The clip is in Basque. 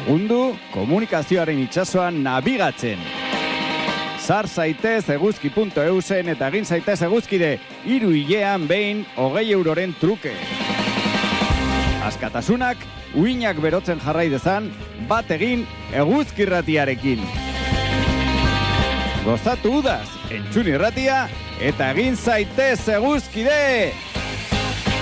Lagundu komunikazioaren itsasoan nabigatzen. Sar zaitez eguzki.eusen eta egin zaitez eguzkide 3 hilean behin 20 euroren truke. Askatasunak uinak berotzen jarrai dezan, bat egin eguzkirratiarekin. Gozatu udaz, entzun irratia eta egin zaitez eguzkide!